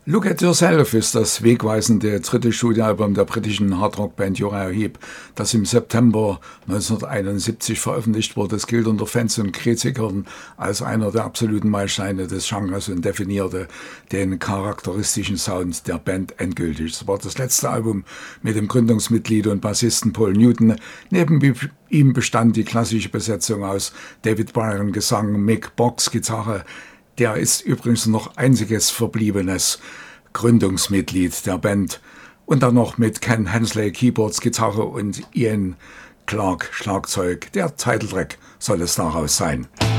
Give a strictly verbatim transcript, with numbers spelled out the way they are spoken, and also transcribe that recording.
Look at Yourself ist das wegweisende dritte Studioalbum der britischen Hardrock-Band Uriah Heep, das im September neunzehnhunderteinundsiebzig veröffentlicht wurde. Es gilt unter Fans und Kritikern als einer der absoluten Meilensteine des Genres und definierte den charakteristischen Sound der Band endgültig. Es war das letzte Album mit dem Gründungsmitglied und Bassisten Paul Newton. Neben ihm bestand die klassische Besetzung aus David Byrne Gesang, Mick Box Gitarre. Der ist übrigens noch einziges verbliebenes Gründungsmitglied der Band. Und dann noch mit Ken Hensley Keyboards, Gitarre und Ian Clark Schlagzeug. Der Titeltrack soll es daraus sein.